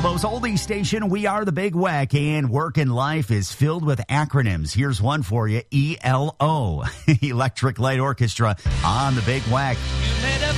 Provo's oldie station, we are the Big Wack, and work and life is filled with acronyms. Here's one for you, ELO, Electric Light Orchestra on the Big Wack.